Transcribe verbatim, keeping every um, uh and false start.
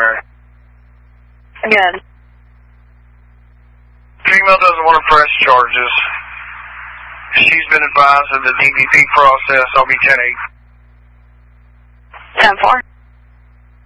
primary? Good. Female doesn't want to press charges. She's been advised of the D V P process. I'll be ten eight. ten four.